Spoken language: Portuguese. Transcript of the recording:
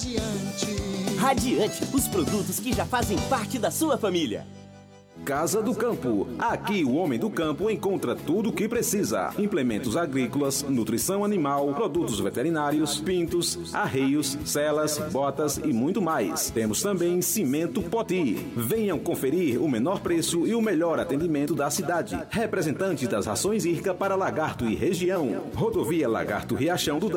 Radiante. Radiante, os produtos que já fazem parte da sua família. Casa do Campo. Aqui o homem do campo encontra tudo o que precisa. Implementos agrícolas, nutrição animal, produtos veterinários, pintos, arreios, celas, botas e muito mais. Temos também cimento Poti. Venham conferir o menor preço e o melhor atendimento da cidade. Representante das rações IRCA para Lagarto e região. Rodovia Lagarto Riachão do